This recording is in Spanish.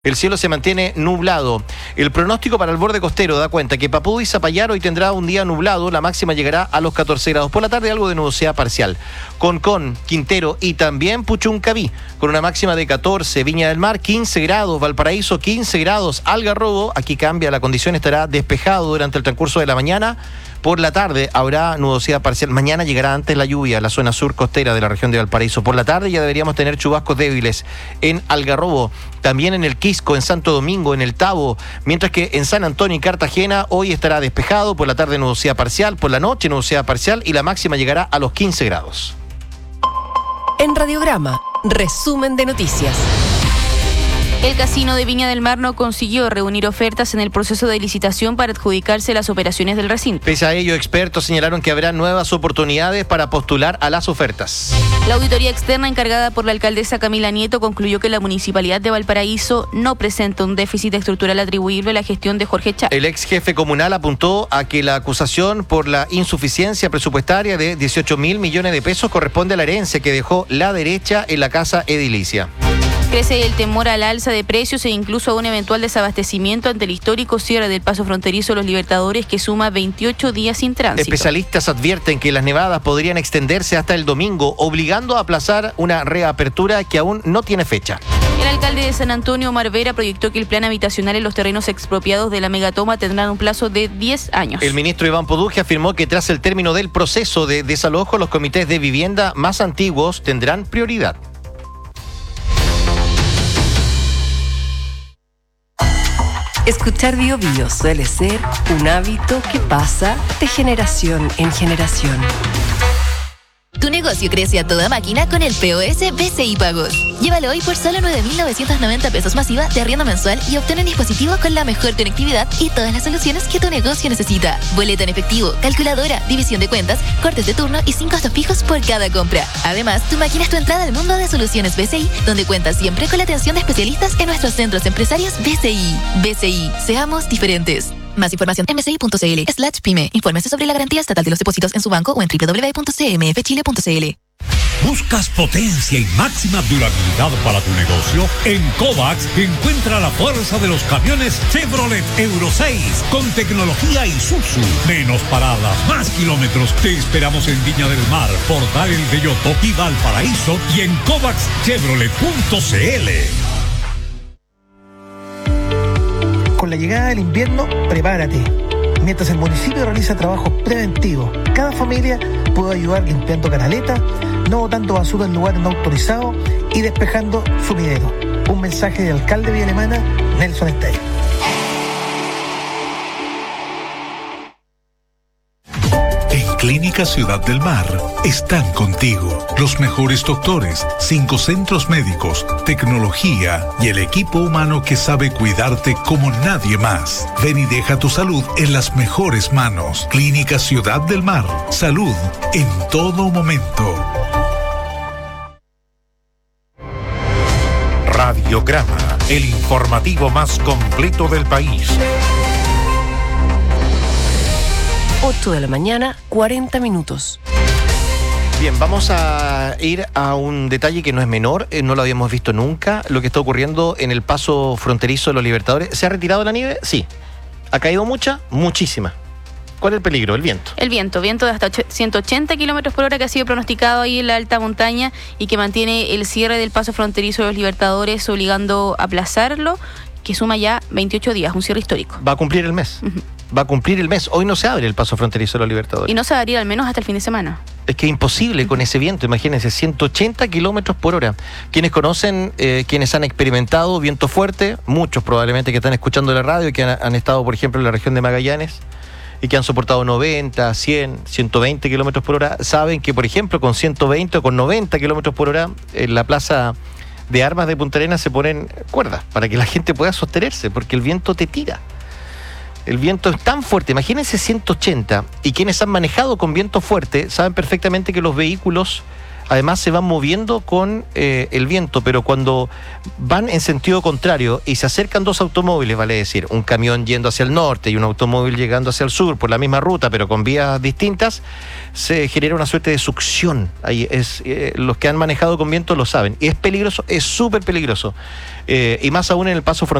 El cielo se mantiene nublado. El pronóstico para el borde costero da cuenta que Papú y Zapallar hoy tendrá un día nublado. La máxima llegará a los 14 grados. Por la tarde algo de nubosidad parcial. Concón, Quintero y también Puchuncaví con una máxima de 14. Viña del Mar 15 grados. Valparaíso 15 grados. Algarrobo, aquí cambia la condición, estará despejado durante el transcurso de la mañana. Por la tarde habrá nubosidad parcial. Mañana llegará antes la lluvia a la zona sur costera de la región de Valparaíso. Por la tarde ya deberíamos tener chubascos débiles en Algarrobo, también en el Quisco, en Santo Domingo, en el Tabo, mientras que en San Antonio y Cartagena hoy estará despejado. Por la tarde nubosidad parcial, por la noche nubosidad parcial y la máxima llegará a los 15 grados. En Radiograma, resumen de noticias. El Casino de Viña del Mar no consiguió reunir ofertas en el proceso de licitación para adjudicarse las operaciones del recinto. Pese a ello, expertos señalaron que habrá nuevas oportunidades para postular a las ofertas. La auditoría externa encargada por la alcaldesa Camila Nieto concluyó que la Municipalidad de Valparaíso no presenta un déficit estructural atribuible a la gestión de Jorge Chávez. El ex jefe comunal apuntó a que la acusación por la insuficiencia presupuestaria de 18.000 millones de pesos corresponde a la herencia que dejó la derecha en la casa edilicia. Crece el temor al alza de precios e incluso a un eventual desabastecimiento ante el histórico cierre del paso fronterizo Los Libertadores, que suma 28 días sin tránsito. Especialistas advierten que las nevadas podrían extenderse hasta el domingo, obligando a aplazar una reapertura que aún no tiene fecha. El alcalde de San Antonio, Omar Vera, proyectó que el plan habitacional en los terrenos expropiados de la megatoma tendrán un plazo de 10 años. El ministro Iván Poduje afirmó que tras el término del proceso de desalojo, los comités de vivienda más antiguos tendrán prioridad. Escuchar Bio Bio suele ser un hábito que pasa de generación en generación. Tu negocio crece a toda máquina con el POS BCI Pagos. Llévalo hoy por solo 9.990 pesos masiva de arriendo mensual y obtén un dispositivo con la mejor conectividad y todas las soluciones que tu negocio necesita. Boleta en efectivo, calculadora, división de cuentas, cortes de turno y sin costos fijos por cada compra. Además, tu máquina es tu entrada al mundo de soluciones BCI, donde cuentas siempre con la atención de especialistas en nuestros centros empresarios BCI. BCI, seamos diferentes. Más información en bci.cl/pyme. Infórmese sobre la garantía estatal de los depósitos en su banco o en www.cmfchile.cl. ¿Buscas potencia y máxima durabilidad para tu negocio? En Kovacs encuentra la fuerza de los camiones Chevrolet Euro 6 con tecnología Isuzu. Menos paradas, más kilómetros. Te esperamos en Viña del Mar, Portal El Belloto y Valparaíso y en kovacschevrolet.cl. Con la llegada del invierno, prepárate. Mientras el municipio realiza trabajos preventivos, cada familia puede ayudar limpiando canaletas, no botando basura en lugares no autorizados y despejando sumidero. Un mensaje del alcalde de Villa Alemana, Nelson Estey. Clínica Ciudad del Mar están contigo. Los mejores doctores, 5 centros médicos, tecnología y el equipo humano que sabe cuidarte como nadie más. Ven y deja tu salud en las mejores manos. Clínica Ciudad del Mar. Salud en todo momento. Radiograma, el informativo más completo del país. 8 de la mañana, 40 minutos. Bien, vamos a ir a un detalle que no es menor, no lo habíamos visto nunca, lo que está ocurriendo en el paso fronterizo de Los Libertadores. ¿Se ha retirado la nieve? Sí. ¿Ha caído mucha? Muchísima. ¿Cuál es el peligro? El viento. El viento de hasta 180 kilómetros por hora que ha sido pronosticado ahí en la alta montaña y que mantiene el cierre del paso fronterizo de Los Libertadores, obligando a aplazarlo, que suma ya 28 días, un cierre histórico. Va a cumplir el mes. Uh-huh. Va a cumplir el mes. Hoy no se abre el paso fronterizo de Los Libertadores. Y no se va a abrir al menos hasta el fin de semana. Es que es imposible con ese viento, imagínense, 180 kilómetros por hora. Quienes conocen, quienes han experimentado viento fuerte, muchos probablemente que están escuchando la radio y que han estado, por ejemplo, en la región de Magallanes y que han soportado 90, 100, 120 kilómetros por hora, saben que, por ejemplo, con 120 o con 90 kilómetros por hora, en la plaza de armas de Punta Arenas se ponen cuerdas para que la gente pueda sostenerse, porque el viento te tira. El viento es tan fuerte, imagínense 180, y quienes han manejado con viento fuerte saben perfectamente que los vehículos además se van moviendo con el viento, pero cuando van en sentido contrario y se acercan dos automóviles, vale decir, un camión yendo hacia el norte y un automóvil llegando hacia el sur por la misma ruta, pero con vías distintas, se genera una suerte de succión. Ahí los que han manejado con viento lo saben. Y es peligroso, es súper peligroso. Y más aún en el paso fronterizo